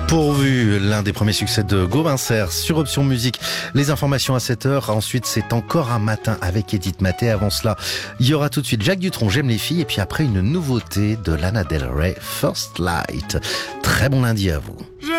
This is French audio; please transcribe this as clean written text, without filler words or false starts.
Pourvu, l'un des premiers succès de Gauvin Serre sur Option Musique. Les informations à 7h. Ensuite, c'est encore un matin avec Edith Maté. Avant cela, il y aura tout de suite Jacques Dutronc, J'aime les filles. Et puis après, une nouveauté de Lana Del Rey, First Light. Très bon lundi à vous.